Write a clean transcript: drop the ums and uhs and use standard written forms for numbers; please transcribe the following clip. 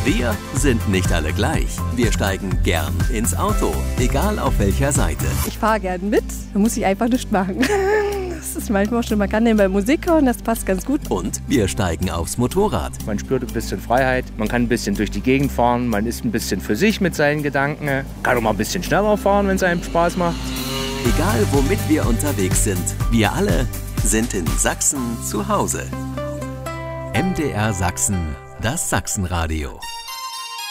Wir sind nicht alle gleich. Wir steigen gern ins Auto, egal auf welcher Seite. Ich fahre gern mit, da muss ich einfach nichts machen. Das ist manchmal schon, man kann nebenbei Musik hören, das passt ganz gut. Und wir steigen aufs Motorrad. Man spürt ein bisschen Freiheit, man kann ein bisschen durch die Gegend fahren, man ist ein bisschen für sich mit seinen Gedanken, kann auch mal ein bisschen schneller fahren, wenn es einem Spaß macht. Egal womit wir unterwegs sind, wir alle sind in Sachsen zu Hause. MDR Sachsen, das Sachsenradio.